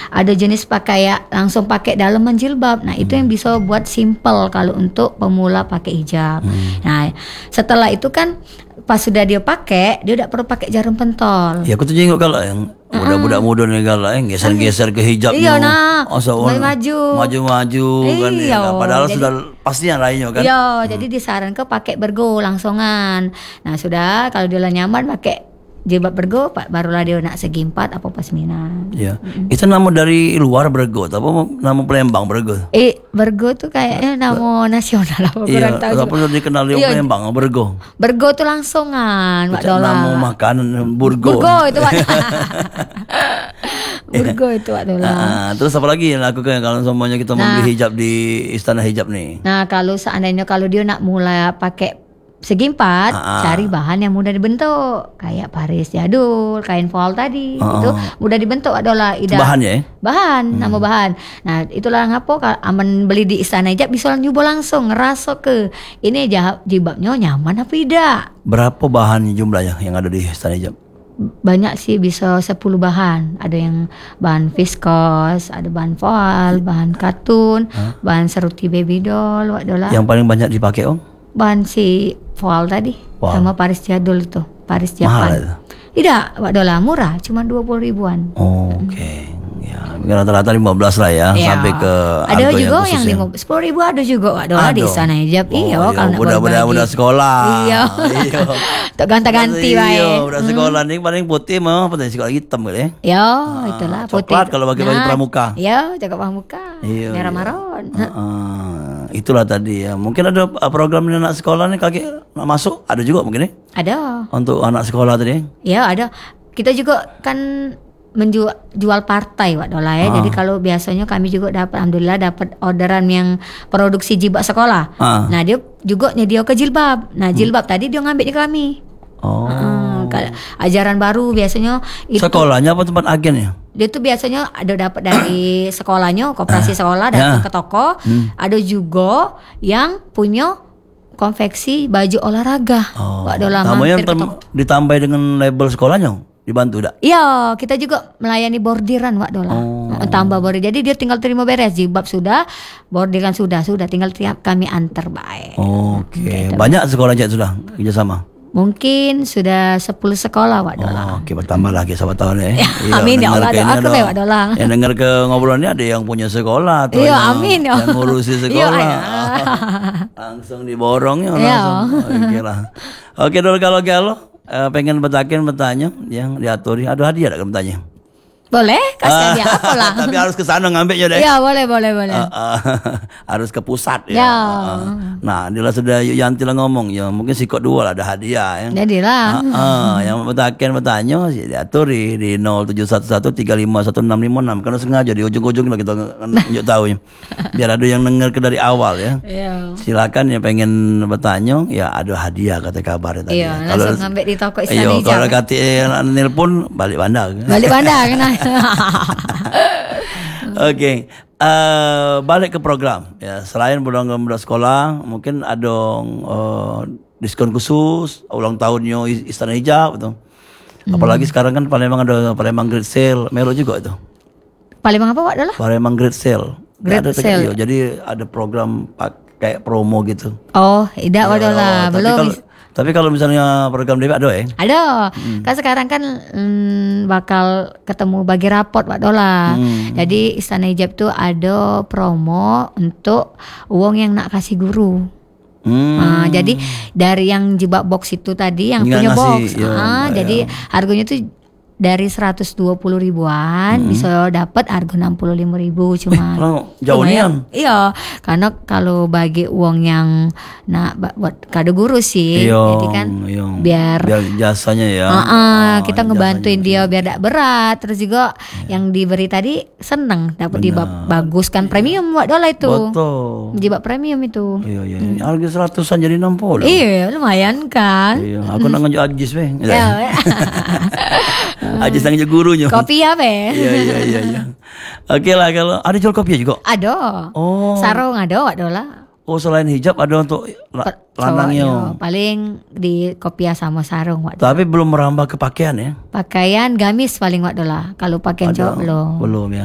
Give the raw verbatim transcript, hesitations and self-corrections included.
ada jenis pakaian langsung pakai dalaman jilbab. Nah, itu yang bisa buat simple kalau untuk pemula pakai hijab. Hmm. Nah, setelah itu kan pas sudah dia pakai, dia tidak perlu pakai jarum pentol. Ya, aku tuh jenguk kalau yang budak-budak muda nih kalau yang geser-geser ke hijabnya. Iya, nah. Oh, maju. Maju-maju kan. Iya, ya. Padahal jadi, sudah pasti yang lainnya kan. Iya, hmm. jadi disarankan pakai bergo langsungan. Nah, sudah kalau dia nyaman pakai jilbab bergo, barulah dia nak segi empat apa pasmina. Iya. Mm-hmm. Itu nama dari luar bergo, apa nama Palembang bergo? Eh, bergo tuh kayaknya nama nasional apa kurang iya, tahu. Iya, apa dikenal di iya, Palembang bergo? Bergo tuh langsungan, Pak Dola. Nama makanan burgo. Burgo itu Pak. Burgo itu Pak Dola. Nah, terus apa lagi yang lakukan kalau semuanya kita nah, membeli hijab di Istana Hijab nih? Nah, kalau seandainya kalau dia nak mulai pakai segi empat, uh-uh. cari bahan yang mudah dibentuk, kayak Paris Jadul, kain voile tadi, uh-uh. itu mudah dibentuk adalah ida. Bahan ya? Bahan, hmm. nama bahan. Nah, itulah ngapo kalau aman beli di Istana Hijab bisa nyoba langsung ngerasa ke ini jilbabnya nyaman apa tidak. Berapa bahan jumlahnya yang ada di Istana Hijab? Banyak sih, bisa sepuluh bahan. Ada yang bahan viskos, ada bahan voile, bahan katun, huh? bahan seruti baby doll, wadola. Yang paling banyak dipakai Om? Bahan si voile tadi, wow. sama Paris Jadul itu, Paris Japan. Mahal itu? Tidak, Pak Dola, murah, cuma dua puluh ribuan. Oh, oke. Okay. Ya, rata-rata lima belas lah ya, ya. Sampai ke ada juga yang lima belas, sepuluh ribu ada juga Pak Dola di Istana Hijab. Oh, iya, kalau nak budak-budak budak sekolah. Iya. Iya. Tak ganti-ganti Pak. Iya, budak sekolah ni paling putih mah, paling sekolah hitam kali ya. Ya, itulah putih. Coklat kalau bagi baju pramuka. Iya, coklat pramuka. Iya, merah iya. maron. Uh, itulah tadi ya. Mungkin ada program anak sekolah nih kaki nak masuk, ada juga mungkin ya? Ada. Untuk anak sekolah tadi. Ya, ada. Kita juga kan menjual jual partai Wak Dola ya. Ah. Jadi kalau biasanya kami juga dapat, alhamdulillah dapat orderan yang produksi jilbab sekolah. Ah. Nah, dia juga nyedia ke jilbab. Nah, jilbab hmm. tadi dia ngambil di kami. Oh. Hmm, ajaran baru biasanya itu. Sekolahnya apa tempat agennya? Dia tuh biasanya ada dapat dari sekolahnya, koperasi ah. sekolah, datang ya. ke toko. Hmm. Ada juga yang punya konveksi baju olahraga. Oh. Wak Dola namanya tem- ditambah dengan label sekolahnya. Dibantu tak? Iya, kita juga melayani bordiran Wak Dola. Oh. Tambah bordir. Jadi dia tinggal terima beres, jilbab sudah, bordiran sudah, sudah tinggal tiap kami antar baik. Oh, oke. Okay. Banyak sekolah aja sudah kerjasama? Mungkin sudah sepuluh sekolah Wak Dola. Oh, oke, okay. Bertambah lagi sama tahun ya. Iya, amin ya Allah, doa aku Wak Dola. Yang dengar ke ngobrolannya ada yang punya sekolah atau iya, yang, amin, yang ngurusi sekolah. Iya, langsung diborong ya langsung. Oke lah. Oke, Dol, kalau kalau Uh, pengen betakin bertanya yang diaturi, ada hadiah tak bertanya? Boleh, kasih hadiah apa lah. Tapi harus ke sana ngambilnya deh. Iya, boleh, boleh, boleh. Uh, uh, harus ke pusat ya. ya. Uh, nah, dia sudah Yanti lah ngomong ya, mungkin sikot dua lah ada hadiah ya. Jadi lah. Uh, uh, yang betakin bertanya sih diaturi di nol tujuh satu satu tiga lima satu enam lima enam. Karena sengaja di ujung-ujung lah kita nunjuk tahu ya. Biar ada yang dengar ke dari awal ya. Iya. Silakan yang pengen bertanya ya, ada hadiah kata kabar tadi. Iya, langsung ngambil di toko Istana Hijab. Iya, kalau kata nelpon balik bandar. Balik bandar kena. Oke, okay. uh, balik ke program ya. Selain budak-budak sekolah, mungkin ada uh, diskon khusus ulang tahunnya Istana Hijab itu. Hmm. Apalagi sekarang kan Palembang ada Palembang Great Sale, Melo juga itu. Palembang apa Wak Dola? Palembang Great Sale. Great ada, Sale. Iya, jadi ada program kayak promo gitu. Oh, tidak Wak Dola, oh, belum. Kalau, tapi kalau misalnya program D P ada ya? Ada. Hmm. Kan sekarang kan hmm, bakal ketemu bagi raport Wak Dola. Hmm. Jadi Istana Hijab tuh ada promo untuk uang yang nak kasih guru. Hmm. Nah, jadi dari yang jilbab box itu tadi yang nggak punya ngasih, box. ya, ah, ya. Jadi harganya tuh dari seratus dua puluh ribuan hmm. bisa dapat harga enam puluh lima ribu cuma. Oh, jauh nian. Iya, karena kalau bagi uang yang nak buat kado guru sih, iyo, jadi kan iyo. biar biar jasanya ya. Uh, uh, oh, kita ngebantuin dia biar tidak berat, terus juga ya. Yang diberi tadi seneng dapat dibaguskan iya. Premium Wak Dola itu. Betul. Jilbab premium itu. Iya iya. Hmm. Harga seratusan jadi enam puluh. Iya, lumayan kan. Iya, aku hmm. nak ngajak Ajis weh. Iya. Ajis nang gurunya. Kopi ya be. Iya iya iya iya. Oke lah, kalau ada jual kopi juga. Ada. Oh. Sarung ada Wak Dola. Oh, selain hijab ada untuk la- lanangnya. Paling di kopiah sama sarung Wak Dola. Tapi belum merambah ke pakaian ya. Pakaian gamis paling Wak Dola. Kalau pakaian cowok belum. Belum ya.